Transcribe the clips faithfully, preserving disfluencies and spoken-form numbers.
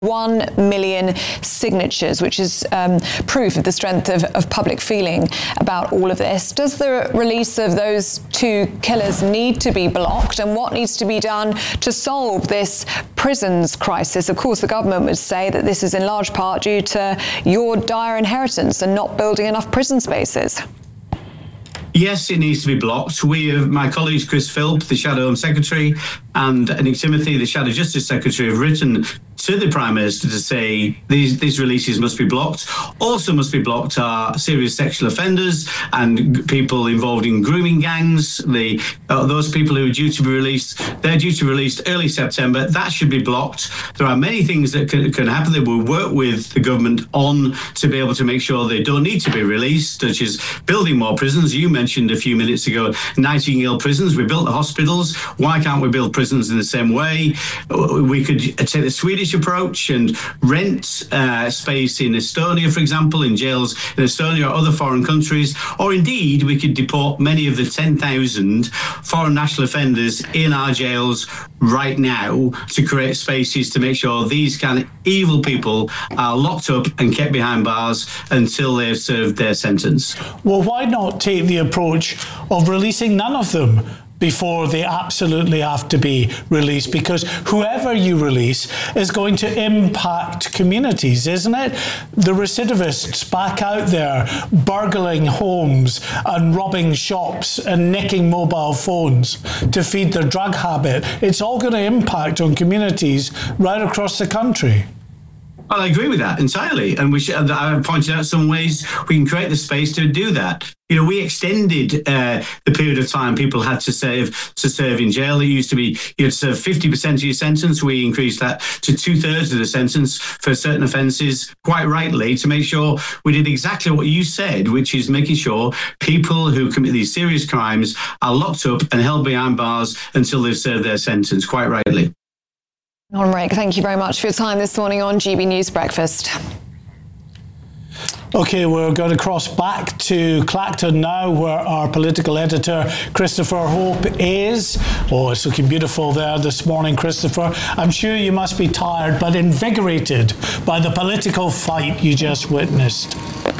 One million signatures, which is um, proof of the strength of, of public feeling about all of this. Does the release of those two killers need to be blocked? And what needs to be done to solve this prisons crisis? Of course, the government would say that this is in large part due to your dire inheritance and not building enough prison spaces. Yes, it needs to be blocked. We have, my colleagues Chris Philp, the Shadow Home Secretary, and Nick Timothy, the Shadow Justice Secretary, have written to the Prime Minister to say these these releases must be blocked. Also must be blocked are serious sexual offenders and people involved in grooming gangs. The uh, those people who are due to be released, they're due to be released early September. That should be blocked. There are many things that can, can happen that we'll work with the government on to be able to make sure they don't need to be released, such as building more prisons. You mentioned a few minutes ago Nightingale prisons. We built the hospitals. Why can't we build prisons in the same way? We could take the Swedish approach and rent uh, space in Estonia, for example, in jails in Estonia or other foreign countries. Or indeed, we could deport many of the ten thousand foreign national offenders in our jails right now to create spaces to make sure these kind of evil people are locked up and kept behind bars until they've served their sentence. Well, why not take the approach of releasing none of them before they absolutely have to be released? Because whoever you release is going to impact communities, isn't it? The recidivists back out there burgling homes and robbing shops and nicking mobile phones to feed their drug habit. It's all going to impact on communities right across the country. Well, I agree with that entirely. And we should, I pointed out some ways we can create the space to do that. You know, we extended uh, the period of time people had to serve to serve in jail. It used to be you had to serve fifty percent of your sentence. We increased that to two thirds of the sentence for certain offences, quite rightly, to make sure we did exactly what you said, which is making sure people who commit these serious crimes are locked up and held behind bars until they've served their sentence, quite rightly. Nolan Rake, thank you very much for your time this morning on G B News Breakfast. OK, we're going to cross back to Clacton now, where our political editor, Christopher Hope, is. Oh, it's looking beautiful there this morning, Christopher. I'm sure you must be tired, but invigorated by the political fight you just witnessed.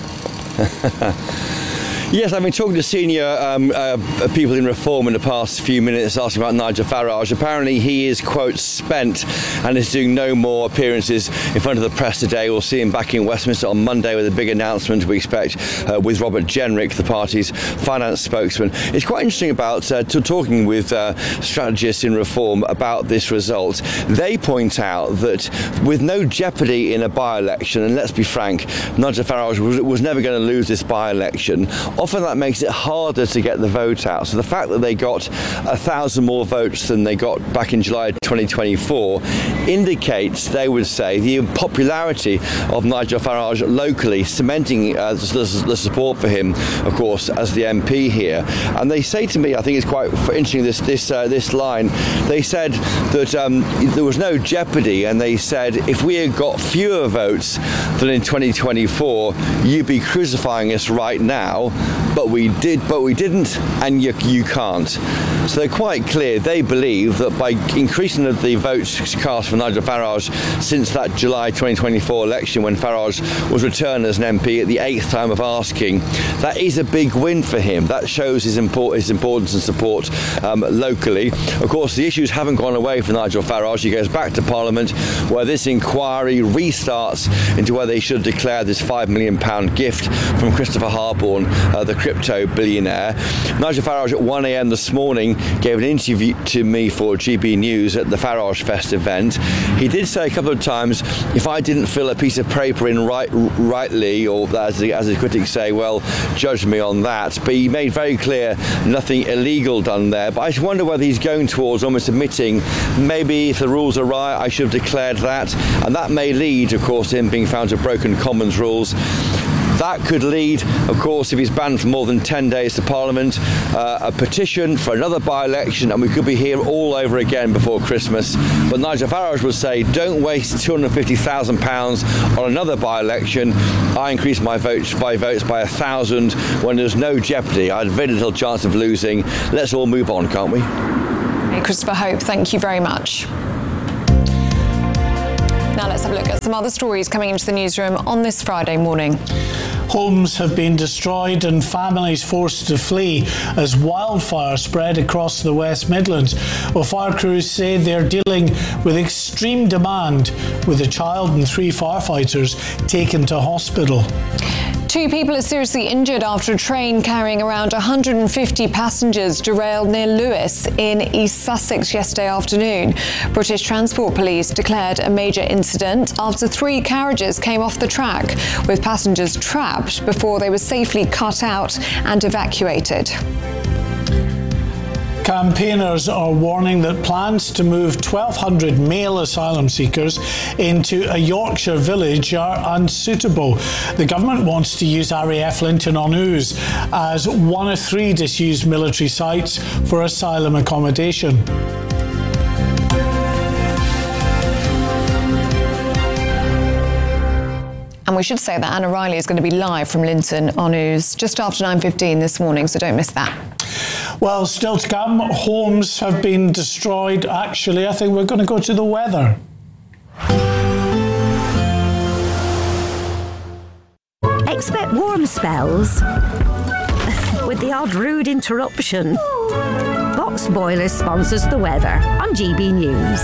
Yes, I've been talking to senior um, uh, people in Reform in the past few minutes asking about Nigel Farage. Apparently he is, quote, spent and is doing no more appearances in front of the press today. We'll see him back in Westminster on Monday with a big announcement, we expect, uh, with Robert Jenrick, the party's finance spokesman. It's quite interesting about uh, to talking with uh, strategists in Reform about this result. They point out that with no jeopardy in a by-election, and let's be frank, Nigel Farage was, was never going to lose this by-election, often that makes it harder to get the vote out. So the fact that they got a thousand more votes than they got back in July twenty twenty-four indicates, they would say, the popularity of Nigel Farage locally, cementing uh, the, the support for him, of course, as the M P here. And they say to me, I think it's quite interesting, this this uh, this line, they said that um, there was no jeopardy, and they said if we had got fewer votes than in twenty twenty-four, you'd be crucifying us right now. But we did, but we didn't, and you, you can't. So they're quite clear. They believe that by increasing the votes cast for Nigel Farage since that July twenty twenty-four election, when Farage was returned as an M P at the eighth time of asking, that is a big win for him. That shows his, import, his importance and support um, locally. Of course, the issues haven't gone away for Nigel Farage. He goes back to Parliament, where this inquiry restarts into whether he should declare this five million pound gift from Christopher Harborne, uh, the crypto billionaire. Nigel Farage at one a.m. this morning gave an interview to me for G B News at the Farage Fest event. He did say a couple of times, if I didn't fill a piece of paper in right, rightly, or as the, as the critics say, well, judge me on that. But he made very clear nothing illegal done there. But I just wonder whether he's going towards almost admitting, maybe if the rules are right, I should have declared that. And that may lead, of course, to him being found to have broken Commons rules. That could lead, of course, if he's banned for more than ten days to Parliament, uh, a petition for another by-election, and we could be here all over again before Christmas. But Nigel Farage would say, don't waste two hundred fifty thousand pounds on another by-election. I increased my votes by votes by a thousand when there's no jeopardy. I had very little chance of losing. Let's all move on, can't we? Hey, Christopher Hope, thank you very much. Now let's have a look at some other stories coming into the newsroom on this Friday morning. Homes have been destroyed and families forced to flee as wildfire spread across the West Midlands. Well, fire crews say they're dealing with extreme demand, with a child and three firefighters taken to hospital. Two people are seriously injured after a train carrying around one hundred fifty passengers derailed near Lewes in East Sussex yesterday afternoon. British Transport Police declared a major incident after three carriages came off the track, with passengers trapped before they were safely cut out and evacuated. Campaigners are warning that plans to move twelve hundred male asylum seekers into a Yorkshire village are unsuitable. The government wants to use R A F Linton-on-Ouse as one of three disused military sites for asylum accommodation. And we should say that Anna Riley is going to be live from Linton-on-Ouse just after nine fifteen this morning, so don't miss that. Well, still to come, homes have been destroyed. Actually, I think we're going to go to the weather. Expect warm spells with the odd rude interruption. Box Boilers sponsors the weather on G B News.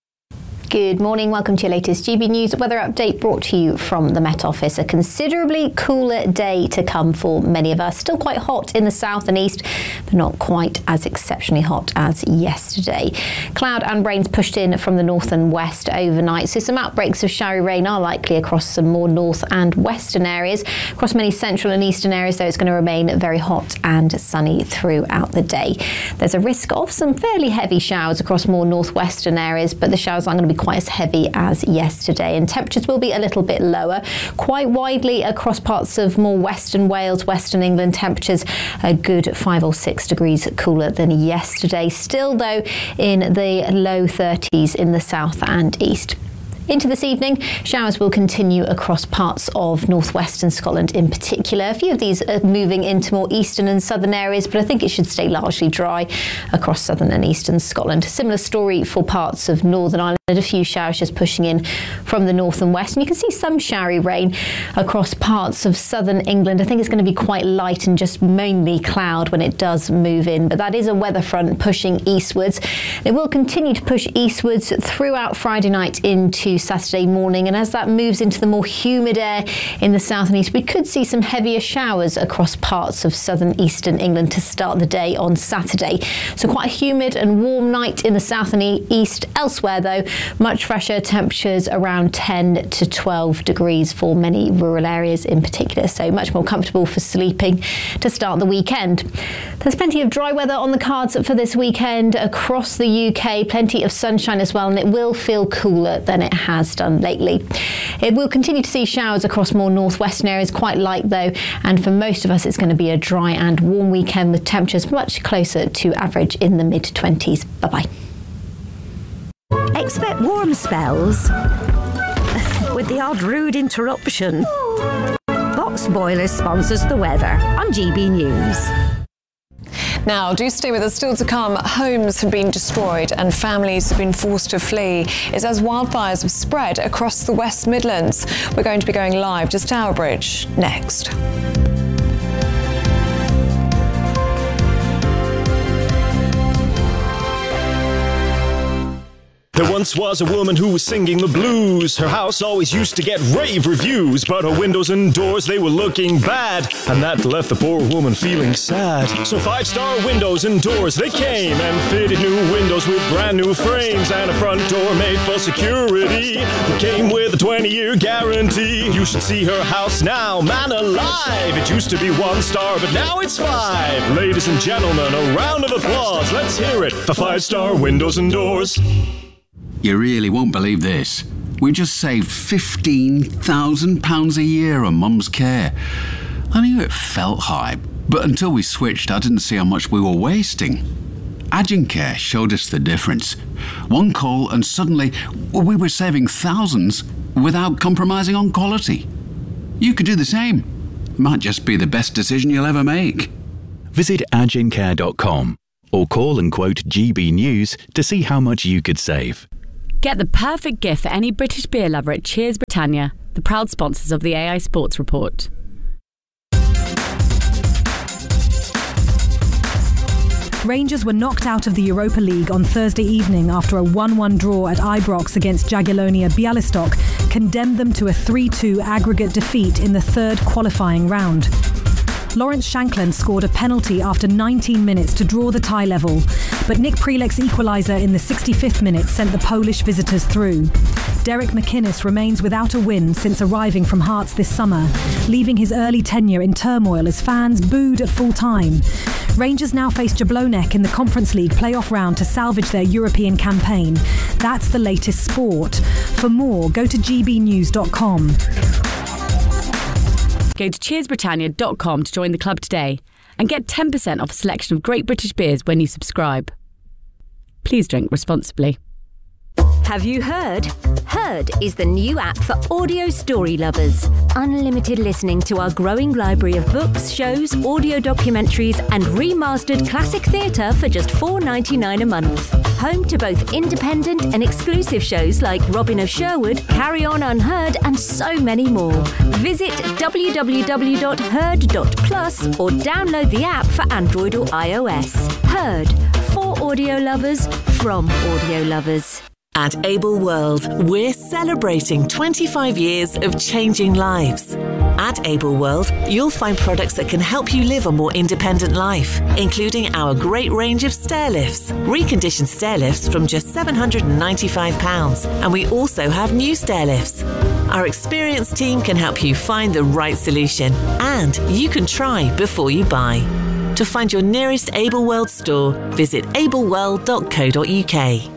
Good morning, welcome to your latest G B News weather update brought to you from the Met Office. A considerably cooler day to come for many of us. Still quite hot in the south and east, but not quite as exceptionally hot as yesterday. Cloud and rains pushed in from the north and west overnight, so some outbreaks of showery rain are likely across some more north and western areas. Across many central and eastern areas, though, it's going to remain very hot and sunny throughout the day. There's a risk of some fairly heavy showers across more northwestern areas, but the showers aren't going to be quite as heavy as yesterday, and temperatures will be a little bit lower. Quite widely across parts of more western Wales, western England, temperatures a good five or six degrees cooler than yesterday. Still, though, in the low thirties in the south and east. Into this evening, showers will continue across parts of northwestern Scotland in particular. A few of these are moving into more eastern and southern areas, but I think it should stay largely dry across southern and eastern Scotland. A similar story for parts of Northern Ireland. A few showers just pushing in from the north and west, and you can see some showery rain across parts of southern England. I think it's going to be quite light and just mainly cloud when it does move in, but that is a weather front pushing eastwards. It will continue to push eastwards throughout Friday night into Saturday morning, and as that moves into the more humid air in the south and east, we could see some heavier showers across parts of southern eastern England to start the day on Saturday. So quite a humid and warm night in the south and east. Elsewhere, though, much fresher temperatures around ten to twelve degrees for many rural areas in particular, so much more comfortable for sleeping to start the weekend. There's plenty of dry weather on the cards for this weekend across the U K, plenty of sunshine as well, and it will feel cooler than it has done lately. It will continue to see showers across more northwestern areas, quite light though, and for most of us it's going to be a dry and warm weekend with temperatures much closer to average in the mid twenties. Bye-bye. Expect warm spells with the odd rude interruption. Box Boilers sponsors the weather on G B News. Now, do stay with us. Still to come, homes have been destroyed and families have been forced to flee. It's as wildfires have spread across the West to We're going to be going live to Stourbridge next. There once was a woman who was singing the blues. Her house always used to get rave reviews, but her windows and doors, they were looking bad, and that left the poor woman feeling sad. So Five Star Windows and Doors, they came and fitted new windows with brand new frames and a front door made for security. It came with a twenty-year guarantee. You should see her house now, man alive. It used to be one star, but now it's five. Ladies and gentlemen, a round of applause. Let's hear it for Five Star Windows and Doors. You really won't believe this. We just saved fifteen thousand pounds a year on Mum's care. I knew it felt high, but until we switched, I didn't see how much we were wasting. Agencare showed us the difference. One call and suddenly we were saving thousands without compromising on quality. You could do the same. Might just be the best decision you'll ever make. Visit agencare dot com or call and quote G B News to see how much you could save. Get the perfect gift for any British beer lover at Cheers Britannia, the proud sponsors of the A I Sports Report. Rangers were knocked out of the Europa League on Thursday evening after a one one draw at Ibrox against Jagiellonia Białystok condemned them to a three two aggregate defeat in the third qualifying round. Lawrence Shankland scored a penalty after nineteen minutes to draw the tie level, but Nick Prelek's equaliser in the sixty-fifth minute sent the Polish visitors through. Derek McInnes remains without a win since arriving from Hearts this summer, leaving his early tenure in turmoil as fans booed at full time. Rangers now face Jablonec in the Conference League playoff round to salvage their European campaign. That's the latest sport. For more, go to g b news dot com. Go to cheers britannia dot com to join the club today and get ten percent off a selection of great British beers when you subscribe. Please drink responsibly. Have you heard? Heard is the new app for audio story lovers. Unlimited listening to our growing library of books, shows, audio documentaries and remastered classic theatre for just four dollars ninety-nine a month. Home to both independent and exclusive shows like Robin of Sherwood, Carry On Unheard and so many more. Visit w w w dot heard dot plus or download the app for Android or iOS. Heard, for audio lovers, from audio lovers. At Able World, we're celebrating twenty-five years of changing lives. At Able World, you'll find products that can help you live a more independent life, including our great range of stair lifts, reconditioned stair lifts from just seven hundred ninety-five pounds, and we also have new stair lifts. Our experienced team can help you find the right solution, and you can try before you buy. To find your nearest Able World store, visit able world dot co dot u k.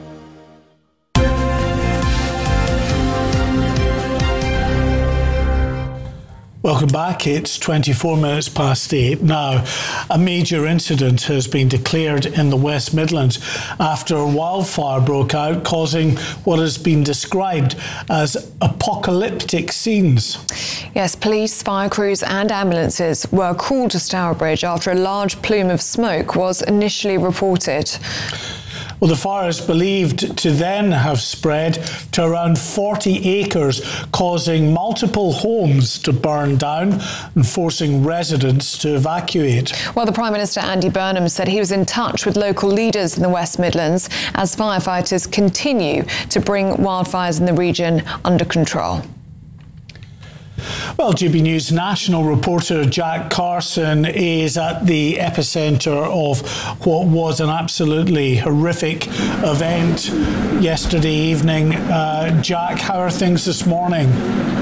Welcome back. It's twenty-four minutes past eight. Now, a major incident has been declared in the West Midlands after a wildfire broke out, causing what has been described as apocalyptic scenes. Yes, police, fire crews and ambulances were called to Stourbridge after a large plume of smoke was initially reported. Well, the fire is believed to then have spread to around forty acres, causing multiple homes to burn down and forcing residents to evacuate. Well, the Prime Minister, Andy Burnham, said he was in touch with local leaders in the West Midlands as firefighters continue to bring wildfires in the region under control. Well, G B News national reporter Jack Carson is at the epicentre of what was an absolutely horrific event yesterday evening. Uh, Jack, how are things this morning?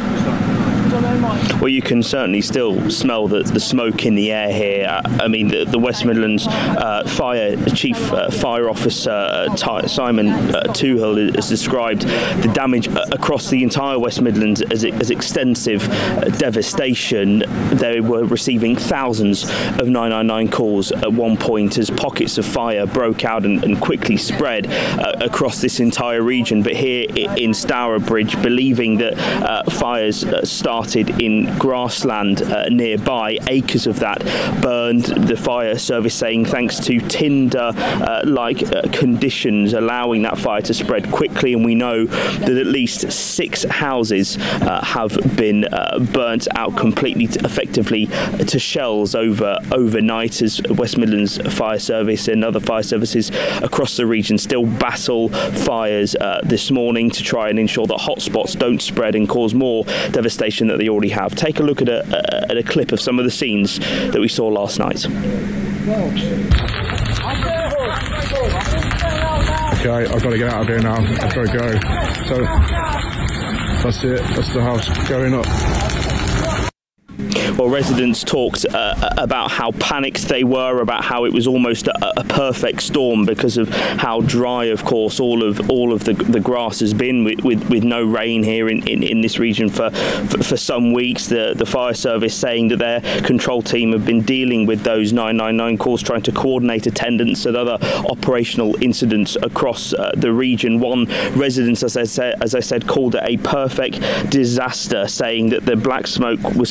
Well, you can certainly still smell the, the smoke in the air here. I mean, the, the West Midlands uh, Fire Chief uh, Fire Officer uh, Ty- Simon uh, Tuhill has described the damage across the entire West Midlands as, as extensive uh, devastation. They were receiving thousands of nine nine nine calls at one point as pockets of fire broke out and, and quickly spread uh, across this entire region. But here in Stourbridge, believing that uh, fires uh, started in grassland uh, nearby, acres of that burned. The fire service saying thanks to tinder-like uh, uh, conditions allowing that fire to spread quickly, and we know that at least six houses uh, have been uh, burnt out completely, to, effectively to shells over overnight, as West Midlands Fire Service and other fire services across the region still battle fires uh, this morning to try and ensure that hotspots don't spread and cause more devastation that they already have. Take a look at a, a, at a clip of some of the scenes that we saw last night. Okay, I've got to get out of here now. I've got to go. So that's it. That's the house going up. Well, residents talked uh, about how panicked they were, about how it was almost a, a perfect storm because of how dry, of course, all of all of the, the grass has been with, with, with no rain here in, in, in this region for, for for some weeks. The the fire service saying that their control team have been dealing with those nine nine nine calls, trying to coordinate attendance and other operational incidents across uh, the region. One resident, as I said, as I said, called it a perfect disaster, saying that the black smoke was coming from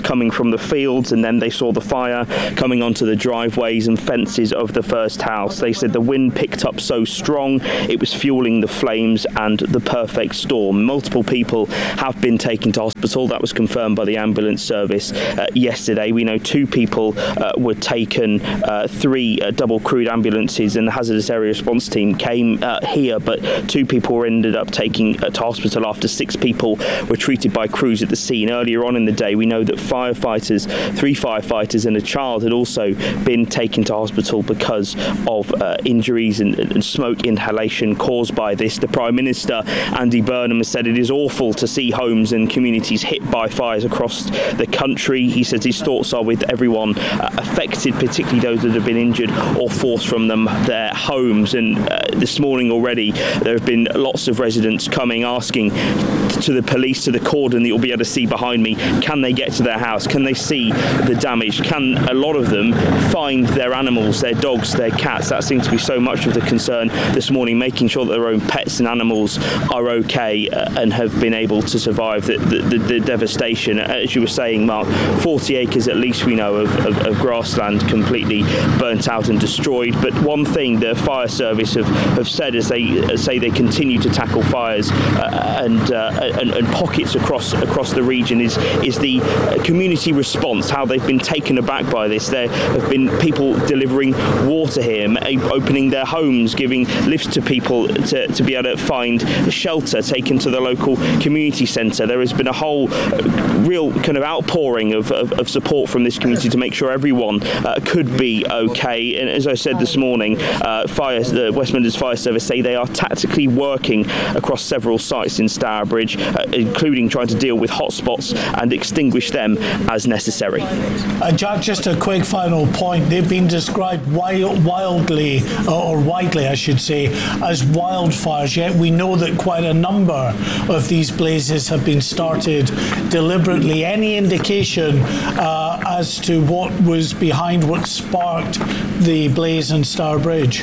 from the fields, and then they saw the fire coming onto the driveways and fences of the first house. They said the wind picked up so strong it was fueling the flames and the perfect storm. Multiple people have been taken to hospital. That was confirmed by the ambulance service uh, yesterday. We know two people uh, were taken, uh, three uh, double crewed ambulances and the hazardous area response team came uh, here, but two people were ended up taking uh, to hospital after six people were treated by crews at the scene. Earlier on in the day, we know that firefighters, three firefighters and a child had also been taken to hospital because of uh, injuries and, and smoke inhalation caused by this. The Prime Minister, Andy Burnham, has said it is awful to see homes and communities hit by fires across the country. He says his thoughts are with everyone uh, affected, particularly those that have been injured or forced from them their homes. And uh, this morning already there have been lots of residents coming asking to the police, to the cordon that you'll be able to see behind me, can they get to their house? Can they see the damage? Can a lot of them find their animals, their dogs, their cats? That seems to be so much of the concern this morning, making sure that their own pets and animals are okay uh, and have been able to survive the, the, the, the devastation. As you were saying, Mark, forty acres at least we know of, of, of grassland completely burnt out and destroyed. But one thing the fire service have, have said as they uh, say they continue to tackle fires uh, and, uh, and and pockets across across the region is is the community response, how they've been taken aback by this. There have been people delivering water here, opening their homes, giving lifts to people to, to be able to find shelter, taken to the local community centre. There has been a whole real kind of outpouring of, of, of support from this community to make sure everyone uh, could be okay. And as I said this morning, uh, fire, the West Midlands Fire Service say they are tactically working across several sites in Stourbridge, uh, including trying to deal with hotspots and extinguish them as necessary. Uh, Jack, just a quick final point. They've been described wild, wildly, or widely, I should say, as wildfires, yet we know that quite a number of these blazes have been started deliberately. Any indication uh, as to what was behind what sparked the blaze in Stourbridge?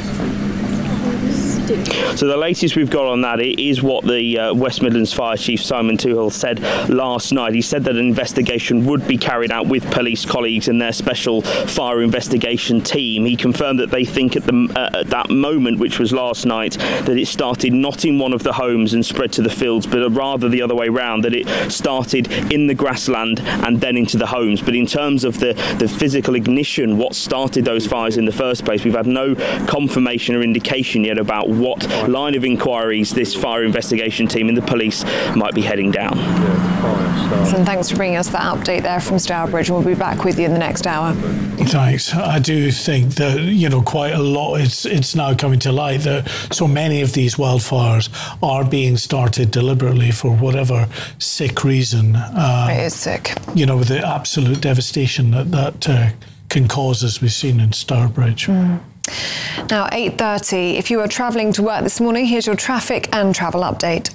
So the latest we've got on that is what the uh, West Midlands Fire Chief Simon Toohill said last night. He said that an investigation would be carried out with police colleagues and their special fire investigation team. He confirmed that they think at, the, uh, at that moment, which was last night, that it started not in one of the homes and spread to the fields, but rather the other way round, that it started in the grassland and then into the homes. But in terms of the, the physical ignition, what started those fires in the first place, we've had no confirmation or indication yet about what line of inquiries this fire investigation team and the police might be heading down. And thanks for bringing us that update there from Stourbridge. We'll be back with you in the next hour. Thanks. I do think that, you know, quite a lot, it's it's now coming to light that so many of these wildfires are being started deliberately for whatever sick reason. Uh, it is sick. You know, with the absolute devastation that that uh, can cause, as we've seen in Stourbridge. Mm. Now, eight thirty, if you are travelling to work this morning, here's your traffic and travel update.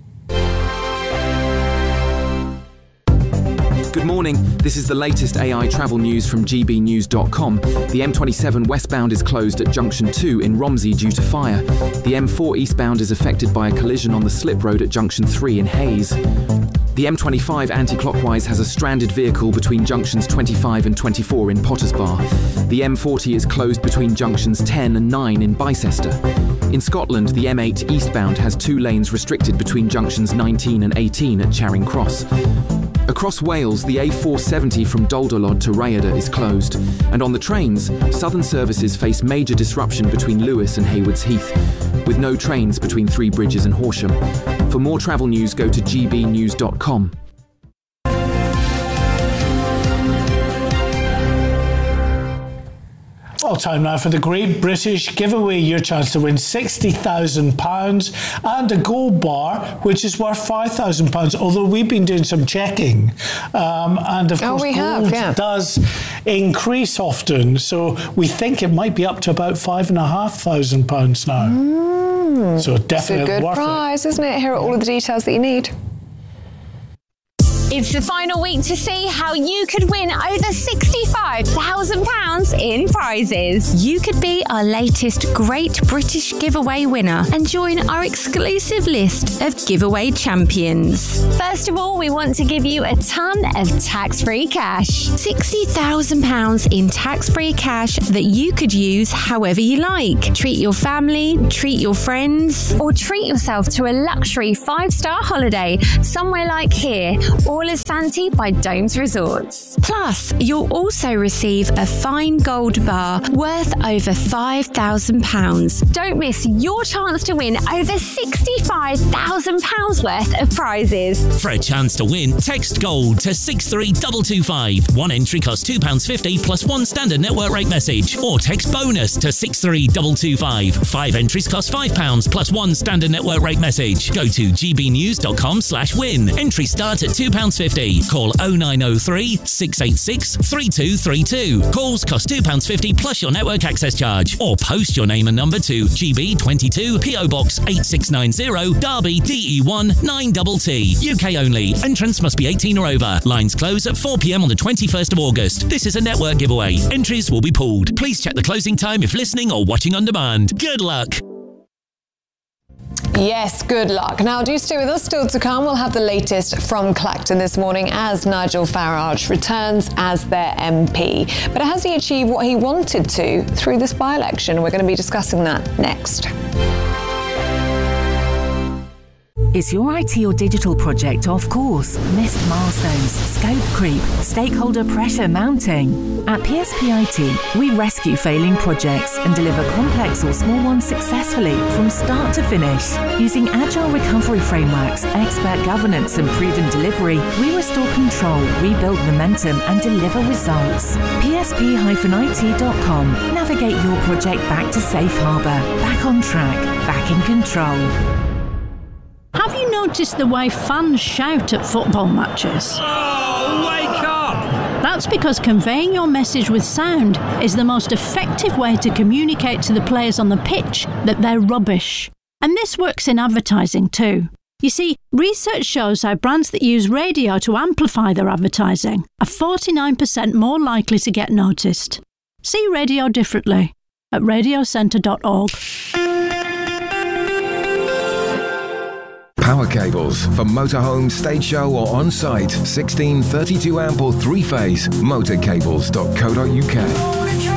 Good morning. This is the latest A I travel news from G B news dot com. The M twenty-seven westbound is closed at Junction two in Romsey due to fire. The M four eastbound is affected by a collision on the slip road at Junction three in Hayes. The M twenty-five anti-clockwise has a stranded vehicle between junctions twenty-five and twenty-four in Potters Bar. The M forty is closed between junctions ten and nine in Bicester. In Scotland, the M eight eastbound has two lanes restricted between junctions nineteen and eighteen at Charing Cross. Across Wales, the A four seventy from Doldalod to Rhayader is closed. And on the trains, Southern services face major disruption between Lewis and Haywards Heath, with no trains between Three Bridges and Horsham. For more travel news, go to G B news dot com. Well, time now for the Great British Giveaway. Your chance to win sixty thousand pounds and a gold bar, which is worth five thousand pounds, although we've been doing some checking. Um, and of oh, course, we gold have, yeah. does increase often. So we think it might be up to about five and a half thousand pounds now. Mm. So definitely it's a good worth prize, it. isn't it? Here are all of the details that you need. It's the final week to see how you could win over sixty-five thousand pounds in prizes. You could be our latest Great British Giveaway winner and join our exclusive list of giveaway champions. First of all, we want to give you a ton of tax-free cash. sixty thousand pounds in tax-free cash that you could use however you like. Treat your family, treat your friends, or treat yourself to a luxury five-star holiday somewhere like here, All is Santi by Domes Resorts. Plus, you'll also receive a fine gold bar worth over five thousand pounds. Don't miss your chance to win over sixty-five thousand pounds worth of prizes. For a chance to win, text GOLD to six three two two five. One entry costs two pounds fifty plus one standard network rate message. Or text BONUS to six three two two five. Five entries cost five pounds plus one standard network rate message. Go to gbnews.com slash win. Entries start at two pounds fifty. Call oh nine oh three, six eight six, three two three two. Calls cost two pounds fifty plus your network access charge. Or post your name and number to G B twenty-two, P O Box eight six nine zero, Derby, D E one nine T T. U K only. Entrants must be eighteen or over. Lines close at four p.m. on the twenty-first of August. This is a network giveaway. Entries will be pooled. Please check the closing time if listening or watching on demand. Good luck. Yes, good luck. Now, do stay with us. Still to come, we'll have the latest from Clacton this morning as Nigel Farage returns as their M P. But has he achieved what he wanted to through this by-election? We're going to be discussing that next. Is your I T or digital project off course? Missed milestones, scope creep, stakeholder pressure mounting? At P S P I T, we rescue failing projects and deliver complex or small ones successfully from start to finish. Using agile recovery frameworks, expert governance and proven delivery, we restore control, rebuild momentum and deliver results. P S P I T dot com. Navigate your project back to safe harbour, back on track, back in control. Have you noticed the way fans shout at football matches? Oh, wake up! That's because conveying your message with sound is the most effective way to communicate to the players on the pitch that they're rubbish. And this works in advertising too. You see, research shows how brands that use radio to amplify their advertising are forty-nine percent more likely to get noticed. See radio differently at radio centre dot org. Power cables for motorhome, stage show or on-site. sixteen, thirty-two amp or three-phase. motorcables dot co dot uk.